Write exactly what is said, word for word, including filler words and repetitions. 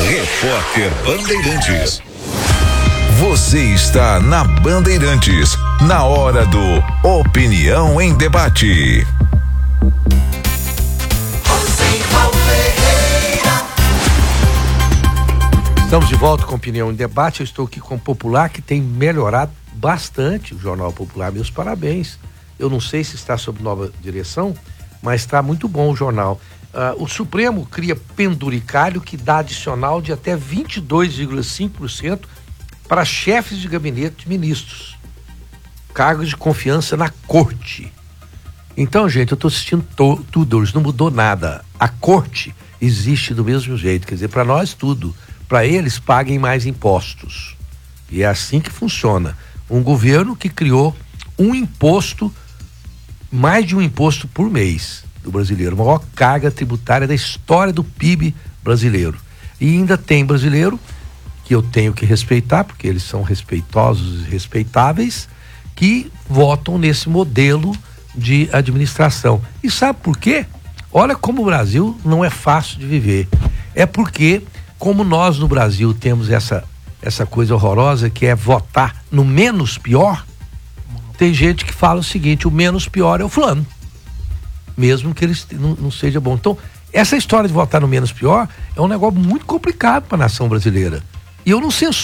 Repórter Bandeirantes. Você está na Bandeirantes, na hora do Opinião em Debate. Estamos de volta com Opinião em Debate. Eu estou aqui com o Popular, que tem melhorado bastante o Jornal Popular. Meus parabéns. Eu não sei se está sob nova direção, mas está muito bom o jornal. Uh, o Supremo cria penduricalho que dá adicional de até vinte e dois vírgula cinco por cento para chefes de gabinete de ministros. Cargos de confiança na corte. Então, gente, eu estou assistindo to- tudo, não mudou nada. A corte existe do mesmo jeito, quer dizer, para nós tudo. Para eles, paguem mais impostos. E é assim que funciona. Um governo que criou um imposto, mais de um imposto por mês do brasileiro, a maior carga tributária da história do P I B brasileiro. E ainda tem brasileiro, que eu tenho que respeitar, porque eles são respeitosos e respeitáveis, que votam nesse modelo de administração. E sabe por quê? Olha como o Brasil não é fácil de viver. É porque, como nós no Brasil temos essa, essa coisa horrorosa que é votar no menos pior, tem gente que fala o seguinte: o menos pior é o fulano, mesmo que ele não, não seja bom. Então, essa história de votar no menos pior é um negócio muito complicado para a nação brasileira. E eu não censuro